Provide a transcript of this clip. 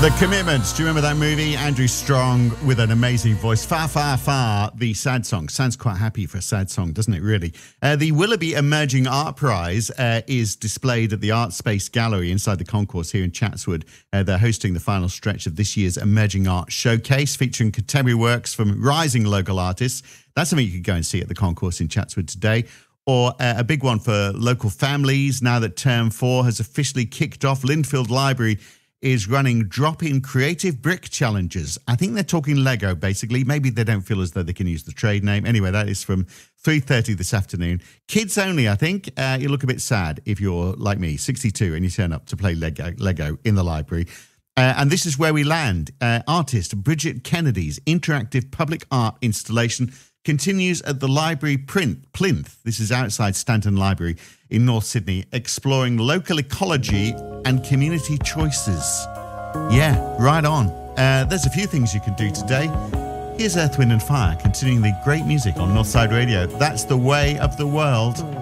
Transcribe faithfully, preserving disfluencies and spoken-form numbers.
The Commitments. Do you remember that movie? Andrew Strong with an amazing voice. Far, far, far, the sad song. Sounds quite happy for a sad song, doesn't it, really? Uh, the Willoughby Emerging Art Prize uh, is displayed at the Art Space Gallery inside the concourse here in Chatswood. Uh, they're hosting the final stretch of this year's Emerging Art Showcase, featuring contemporary works from rising local artists. That's something you could go and see at the concourse in Chatswood today. Or uh, a big one for local families. Now that term four has officially kicked off, Lindfield Library is running drop-in creative brick challenges. I think they're talking Lego, basically. Maybe they don't feel as though they can use the trade name. Anyway, that is from three thirty this afternoon. Kids only, I think. Uh, you look a bit sad if you're like me, sixty-two, and you turn up to play Lego, Lego in the library. Uh, and this is where we land. Uh, artist Bridget Kennedy's interactive public art installation continues at the library print, Plinth. This is outside Stanton Library in North Sydney, exploring local ecology and community choices. Yeah, right on. Uh, there's a few things you can do today. Here's Earth, Wind and Fire, continuing the great music on Northside Radio. That's the way of the world.